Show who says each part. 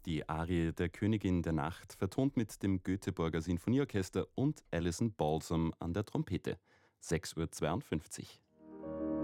Speaker 1: Die Arie der Königin der Nacht vertont mit dem Göteborger Sinfonieorchester und Alison Balsam an der Trompete. 6:52 Uhr.